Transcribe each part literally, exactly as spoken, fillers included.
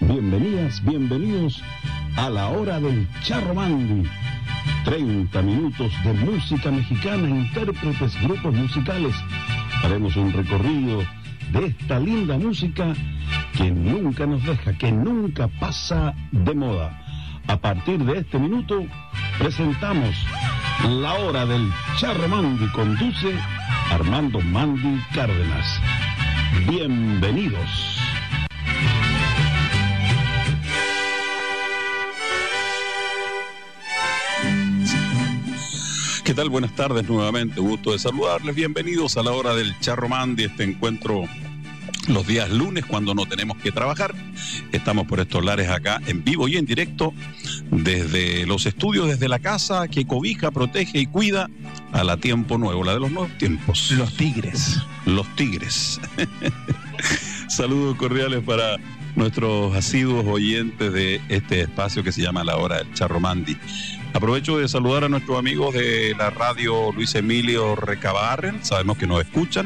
Bienvenidas, bienvenidos a la hora del Charro Mandy. treinta minutos de música mexicana, intérpretes, grupos musicales. Haremos un recorrido de esta linda música que nunca nos deja, que nunca pasa de moda. A partir de este minuto, presentamos la hora del Charro Mandy. Conduce Armando Mandy Cárdenas. Bienvenidos. ¿Qué tal? Buenas tardes nuevamente, gusto de saludarles. Bienvenidos a la hora del Charro Mandy, este encuentro los días lunes cuando no tenemos que trabajar. Estamos por estos lares acá en vivo y en directo desde los estudios, desde la casa que cobija, protege y cuida a la Tiempo Nuevo, la de los nuevos tiempos. Los Tigres. Los Tigres. Saludos cordiales para nuestros asiduos oyentes de este espacio que se llama La Hora del Charro Mandy. Aprovecho de saludar a nuestros amigos de la radio Luis Emilio Recabarren, sabemos que nos escuchan,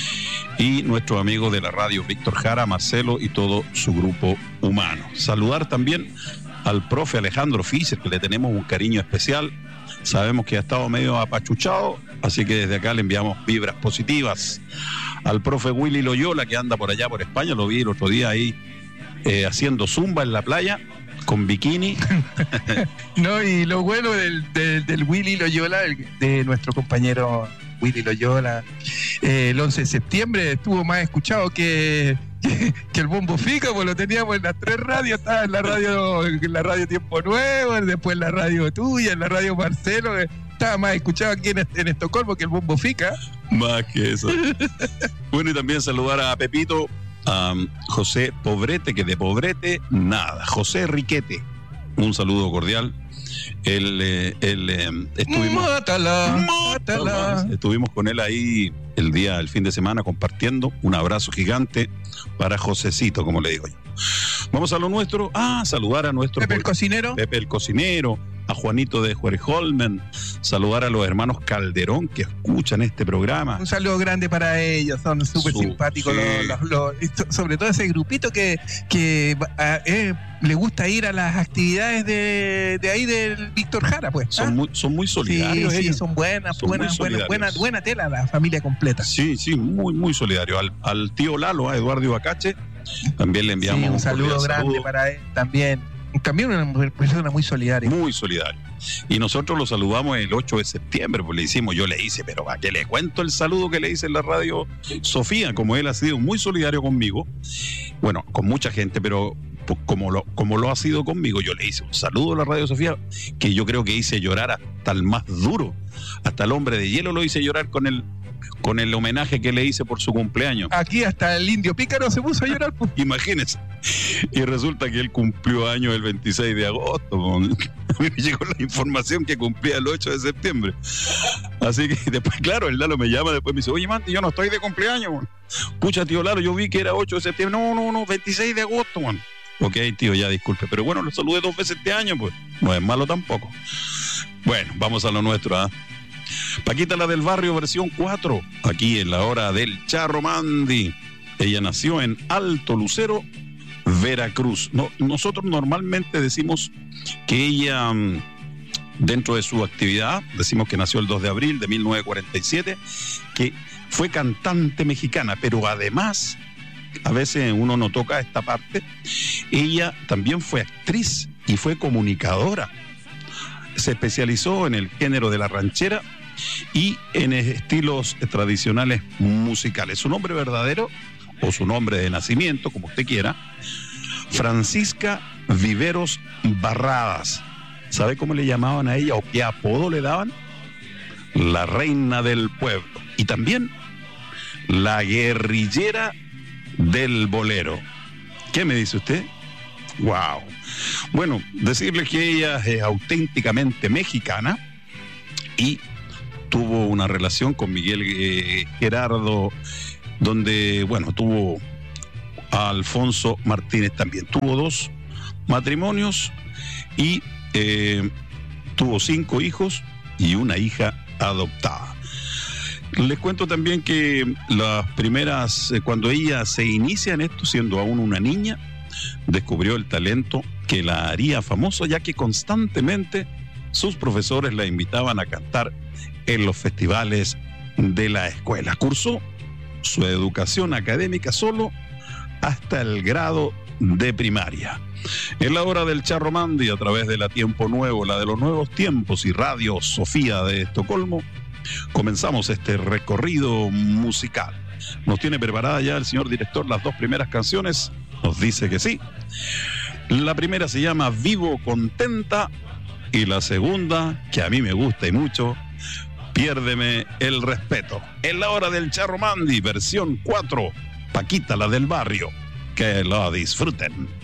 y nuestros amigos de la radio Víctor Jara, Marcelo y todo su grupo humano. Saludar también al profe Alejandro Fischer, que le tenemos un cariño especial. Sabemos que ha estado medio apachuchado, así que desde acá le enviamos vibras positivas. Al profe Willy Loyola, que anda por allá por España, lo vi el otro día ahí eh, haciendo zumba en la playa con bikini. No, y lo bueno del, del, del Willy Loyola, de nuestro compañero Willy Loyola, eh, el once de septiembre estuvo más escuchado que, que, que el Bombo Fica, pues lo teníamos en las tres radios. Estaba en la radio, en la radio Tiempo Nuevo, después en la radio tuya, en la radio Marcelo. Estaba más escuchado aquí en, en Estocolmo que el Bombo Fica. Más que eso. Bueno, y también saludar a Pepito, a José Pobrete, que de Pobrete nada. José Riquete, un saludo cordial. Él, eh, él eh, estuvimos, mátala, mátala. estuvimos con él ahí el día, el fin de semana compartiendo. Un abrazo gigante para Josecito, como le digo yo. Vamos a lo nuestro. Ah, saludar a nuestro Pepe el cocinero. Pepe el cocinero, a Juanito de Juerholmen, saludar a los hermanos Calderón que escuchan este programa. Un saludo grande para ellos, son súper simpáticos, sí. los, los, los, los, sobre todo ese grupito que, que eh, le gusta ir a las actividades de, de ahí del Víctor Jara, pues. Son, ¿ah? muy, son muy solidarios. Sí, ellos. sí, son buenas, son buenas, buenas, buena, buena tela, la familia completa. Sí, sí, muy, muy solidario. Al, al tío Lalo, a Eduardo Ibacache, también le enviamos sí, un, un saludo grande saludo. para él también. También una persona muy solidaria. Muy solidaria. Y nosotros lo saludamos el ocho de septiembre, pues le hicimos, yo le hice, pero ¿a qué le cuento el saludo que le hice en la radio Sofía? Como él ha sido muy solidario conmigo, bueno, con mucha gente, pero pues, como, lo, como lo ha sido conmigo, yo le hice un saludo a la radio Sofía, que yo creo que hice llorar hasta el más duro, hasta el hombre de hielo lo hice llorar con el con el homenaje que le hice por su cumpleaños. Aquí hasta el indio pícaro se puso a llorar. Pues. Imagínense. Y resulta que él cumplió años el veintiséis de agosto. Con... me llegó la información que cumplía el ocho de septiembre. Así que después, claro, el Lalo me llama, después me dice, oye, Manti, yo no estoy de cumpleaños. Man. Pucha, tío Lalo, yo vi que era ocho de septiembre. No, no, no, veintiséis de agosto, man. Ok, tío, ya disculpe. Pero bueno, lo saludé dos veces este año, pues. No es malo tampoco. Bueno, vamos a lo nuestro, ¿ah? ¿eh? Paquita la del barrio versión cuatro, aquí en la hora del Charro Mandy. Ella nació en Alto Lucero, Veracruz. No, nosotros normalmente decimos que ella, dentro de su actividad, decimos que nació el dos de abril de mil novecientos cuarenta y siete, que fue cantante mexicana, pero además, a veces uno no toca esta parte, ella también fue actriz y fue comunicadora. Se especializó en el género de la ranchera y en estilos tradicionales musicales. Su nombre verdadero o su nombre de nacimiento, como usted quiera, Francisca Viveros Barradas. ¿Sabe cómo le llamaban a ella o qué apodo le daban? La reina del pueblo. Y también la guerrillera del bolero. ¿Qué me dice usted? Wow. Bueno, decirles que ella es auténticamente mexicana y tuvo una relación con Miguel eh, Gerardo, donde, bueno, tuvo a Alfonso Martínez también. Tuvo dos matrimonios y eh, tuvo cinco hijos y una hija adoptada. Les cuento también que las primeras, eh, cuando ella se inicia en esto, siendo aún una niña, descubrió el talento que la haría famoso, ya que constantemente sus profesores la invitaban a cantar en los festivales de la escuela. Cursó su educación académica solo hasta el grado de primaria. En la hora del Charro Mandy, a través de la Tiempo Nuevo, la de los nuevos tiempos, y Radio Sofía de Estocolmo, comenzamos este recorrido musical. ¿Nos tiene preparada ya el señor director las dos primeras canciones? Nos dice que sí. La primera se llama Vivo Contenta, y la segunda, que a mí me gusta y mucho, Piérdeme el Respeto. En la hora del Charro Mandy, versión cuatro, Paquita la del barrio. Que lo disfruten.